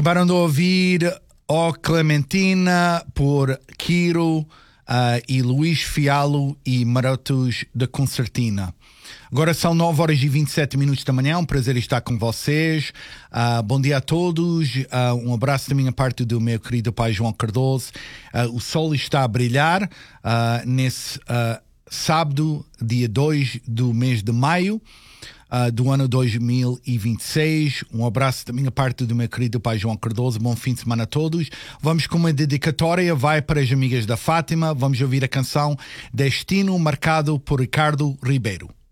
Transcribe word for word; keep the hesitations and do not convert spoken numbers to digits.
Acabaram de ouvir Ó Clementina por Kiro uh, e Luís Fialo e Marotos da Concertina. Agora são nove horas e vinte e sete minutos da manhã, um prazer estar com vocês. Uh, bom dia a todos, uh, um abraço da minha parte do meu querido pai João Cardoso. Uh, o sol está a brilhar uh, nesse uh, sábado, dia dois do mês de maio. Uh, do ano dois mil e vinte e seis. Um abraço da minha parte do meu querido pai João Cardoso. Bom fim de semana a todos. Vamos com uma dedicatória, vai para as amigas da Fátima. Vamos ouvir a canção Destino, marcado por Ricardo Ribeiro.